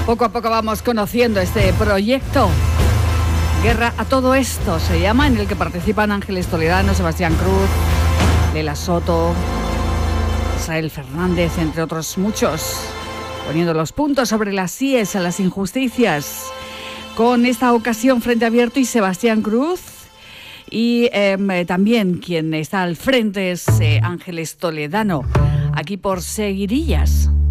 Poco a poco vamos conociendo este proyecto. Guerra a todo esto se llama, en el que participan Ángeles Toledano, Sebastián Cruz, Lela Soto, Israel Fernández, entre otros muchos, poniendo los puntos sobre las íes a las injusticias. Con esta ocasión Frente Abierto y Sebastián Cruz. Y también quien está al frente es Ángeles Toledano, aquí por Seguirillas.